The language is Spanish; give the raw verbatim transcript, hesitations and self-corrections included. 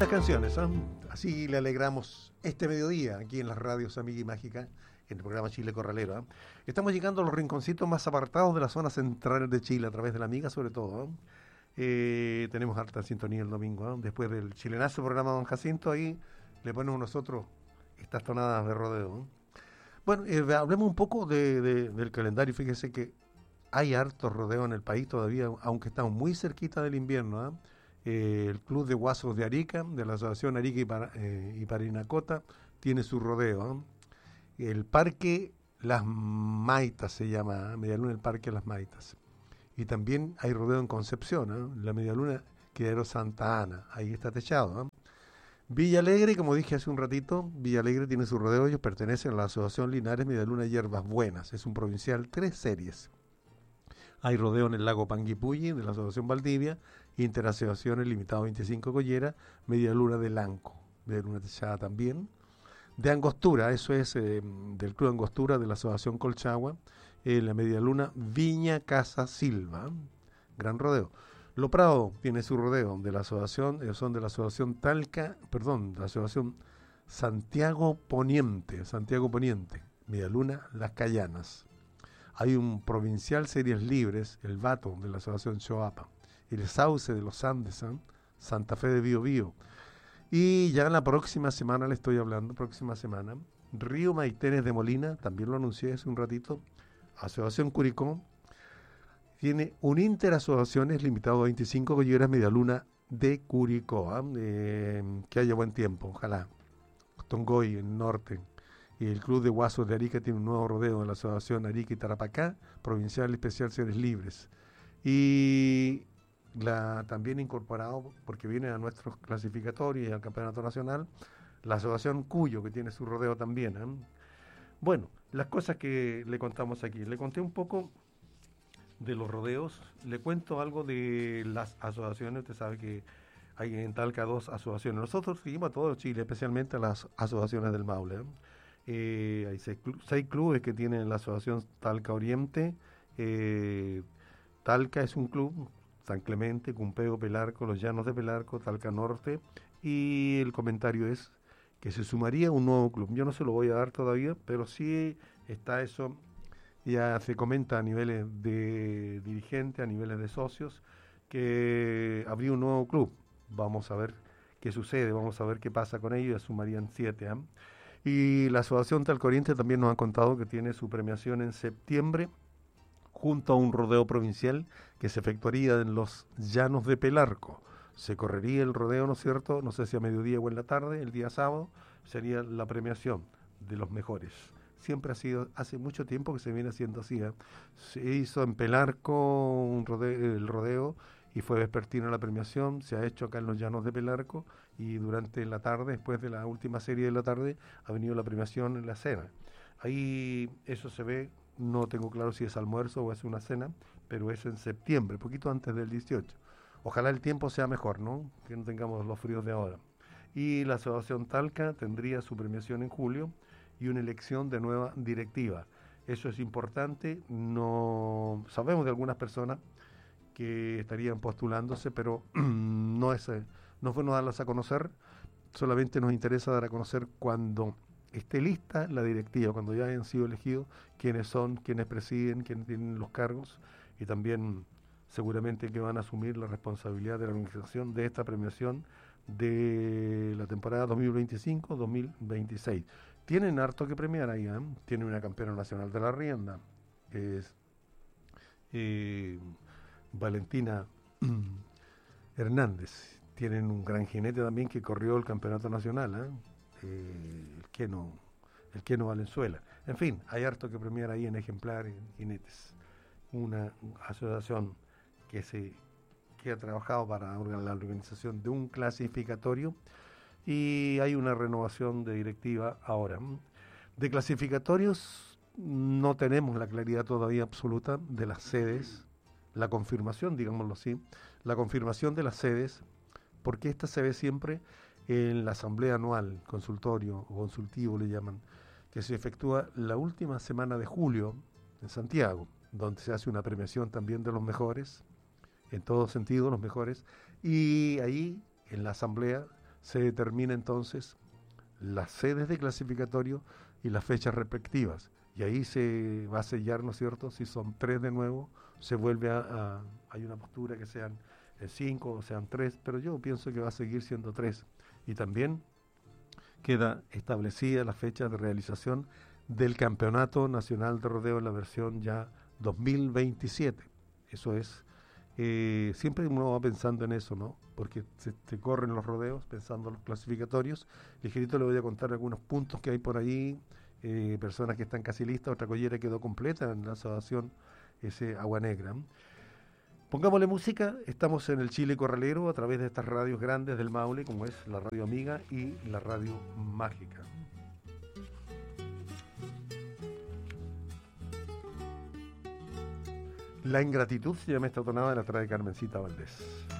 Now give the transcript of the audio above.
Estas canciones, ¿eh? Así le alegramos este mediodía aquí en las radios Amiga y Mágica, en el programa Chile Corralero. ¿eh? Estamos llegando a los rinconcitos más apartados de la zona central de Chile, a través de la Amiga sobre todo. ¿eh? Eh, tenemos harta sintonía el domingo, ¿eh? Después del chilenazo programa Don Jacinto, ahí le ponemos nosotros estas tonadas de rodeo. ¿eh? Bueno, eh, hablemos un poco de, de, del calendario. Fíjese que hay harto rodeo en el país todavía, aunque estamos muy cerquita del invierno. ¿eh? Eh, el Club de Guasos de Arica, de la Asociación Arica y, Para, eh, y Parinacota, tiene su rodeo. ¿eh? El Parque Las Maitas se llama, ¿eh? Medialuna el Parque Las Maitas. Y también hay rodeo en Concepción, ¿eh? La Medialuna Quedero Santa Ana, ahí está techado. ¿eh? Villa Alegre, como dije hace un ratito, Villa Alegre tiene su rodeo, ellos pertenecen a la Asociación Linares Medialuna Hierbas Buenas, es un provincial, tres series. Hay rodeo en el lago Panguipulli, de la Asociación Valdivia, Interasociaciones Limitado veinticinco Collera, Medialuna de Lanco, de Luna Techada también. De Angostura, eso es eh, del Club Angostura de la Asociación Colchagua, eh, la Medialuna Viña Casa Silva, gran rodeo. Lo Prado tiene su rodeo de la asociación, ellos son de la Asociación Talca, perdón, de la Asociación Santiago Poniente, Santiago Poniente, Medialuna Las Cayanas. Hay un provincial Series Libres, el Vato, de la Asociación Choapa, el Sauce de los Andes, ¿eh? Santa Fe de Bío Bío. Y ya la próxima semana, le estoy hablando, próxima semana, Río Maitenes de Molina, también lo anuncié hace un ratito, Asociación Curicó, tiene un Interasociaciones limitado a veinticinco Golleras Medialuna de Curicó, ¿eh? Eh, que haya buen tiempo, ojalá. Tongoy, en norte. Y el Club de Guasos de Arica tiene un nuevo rodeo en la Asociación Arica y Tarapacá, Provincial Especial Seres Libres. Y la, también incorporado, porque viene a nuestros clasificatorios y al Campeonato Nacional, la Asociación Cuyo, que tiene su rodeo también. ¿eh? Bueno, las cosas que le contamos aquí. Le conté un poco de los rodeos, le cuento algo de las asociaciones. Usted sabe que hay en Talca dos asociaciones. Nosotros seguimos a todo Chile, especialmente a las asociaciones del Maule. ¿eh? Eh, hay seis, cl- seis clubes que tienen la Asociación Talca Oriente. Eh, Talca es un club, San Clemente, Cumpeo, Pelarco, Los Llanos de Pelarco, Talca Norte. Y el comentario es que se sumaría un nuevo club. Yo no se lo voy a dar todavía, pero sí está eso. Ya se comenta a niveles de dirigentes, a niveles de socios, que habría un nuevo club. Vamos a ver qué sucede, vamos a ver qué pasa con ellos. Ya sumarían siete. ¿eh? Y la Asociación Talca Oriente también nos ha contado que tiene su premiación en septiembre, junto a un rodeo provincial que se efectuaría en los Llanos de Pelarco. Se correría el rodeo, ¿no es cierto? No sé si a mediodía o en la tarde, el día sábado, sería la premiación de los mejores. Siempre ha sido, hace mucho tiempo que se viene haciendo así. ¿eh? Se hizo en Pelarco un rodeo, el rodeo y fue vespertina la premiación. Se ha hecho acá en los Llanos de Pelarco y durante la tarde, después de la última serie de la tarde, ha venido la premiación en la cena. Ahí eso se ve, no tengo claro si es almuerzo o es una cena, pero es en septiembre, poquito antes del dieciocho. Ojalá el tiempo sea mejor, ¿no? Que no tengamos los fríos de ahora. Y la Asociación Talca tendría su premiación en julio y una elección de nueva directiva. Eso es importante. No sabemos de algunas personas que estarían postulándose, pero no es, no fue no darlas a conocer, solamente nos interesa dar a conocer cuando esté lista la directiva, cuando ya hayan sido elegidos quiénes son, quiénes presiden, quiénes tienen los cargos y también seguramente que van a asumir la responsabilidad de la organización de esta premiación de la temporada dos mil veinticinco dos mil veintiséis. Tienen harto que premiar ahí, ¿eh? Tienen una campeona nacional de la rienda, que es eh, Valentina Hernández. Tienen un gran jinete también que corrió el campeonato nacional, ¿eh? Eh, el Keno, el Keno Valenzuela. En fin, hay harto que premiar ahí en ejemplares, jinetes. Una asociación que se que ha trabajado para la organización de un clasificatorio y hay una renovación de directiva ahora. De clasificatorios no tenemos la claridad todavía absoluta de las sedes, la confirmación, digámoslo así, la confirmación de las sedes, porque esta se ve siempre en la asamblea anual, consultorio o consultivo le llaman, que se efectúa la última semana de julio en Santiago, donde se hace una premiación también de los mejores, en todo sentido los mejores, y ahí en la asamblea se determina entonces las sedes de clasificatorio y las fechas respectivas. Y ahí se va a sellar, ¿no es cierto? Si son tres de nuevo, se vuelve a... a hay una postura que sean eh, cinco o sean tres, pero yo pienso que va a seguir siendo tres. Y también queda establecida la fecha de realización del Campeonato Nacional de Rodeo en la versión ya dos mil veintisiete. Eso es, eh, siempre uno va pensando en eso, ¿no? Porque se, se corren los rodeos pensando en los clasificatorios. Ligerito le voy a contar algunos puntos que hay por ahí, eh, personas que están casi listas, otra collera quedó completa en la asociación ese Agua Negra. Pongámosle música, estamos en el Chile Corralero a través de estas radios grandes del Maule, como es la Radio Amiga y la Radio Mágica. La ingratitud se llama esta tonada, la trae Carmencita Valdés.